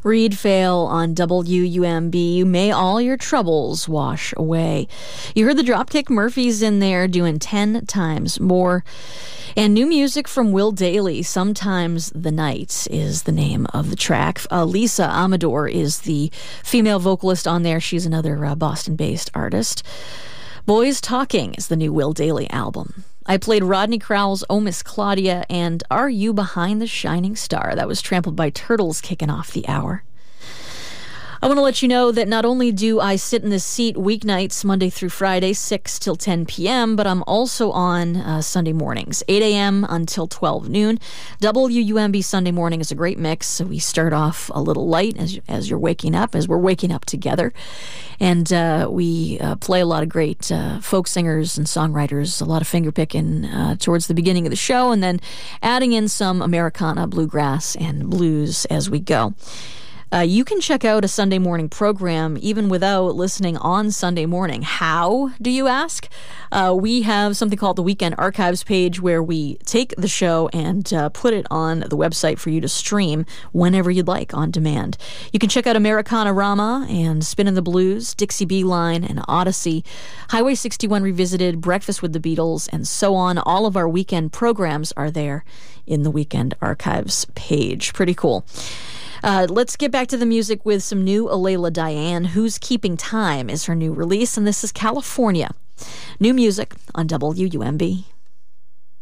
Reed Fail on WUMB. May all your troubles wash away. You heard the Dropkick Murphys in there doing 10 times more. And new music from Will Dailey. Sometimes the Night is the name of the track. Lisa Amador is the female vocalist on there. She's another Boston-based artist. Boys Talking is the new Will Dailey album. I played Rodney Crowell's Oh Miss Claudia and Are You Behind the Shining Star? That was Trampled by Turtles kicking off the hour. I want to let you know that not only do I sit in this seat weeknights, Monday through Friday, 6 till 10 p.m., but I'm also on Sunday mornings, 8 a.m. until 12 noon. WUMB Sunday morning is a great mix. So we start off a little light as you're waking up, as we're waking up together. And we play a lot of great folk singers and songwriters, a lot of fingerpicking towards the beginning of the show, and then adding in some Americana, bluegrass, and blues as we go. You can check out a Sunday morning program even without listening on Sunday morning. How, do you ask? We have something called the Weekend Archives page where we take the show and put it on the website for you to stream whenever you'd like on demand. You can check out Americana Rama and Spinnin' the Blues, Dixie Beeline, and Odyssey, Highway 61 Revisited, Breakfast with the Beatles, and so on. All of our weekend programs are there in the Weekend Archives page. Pretty cool. Let's get back to the music with some new Alayla Diane. Who's Keeping Time is her new release, and this is California. New music on WUMB.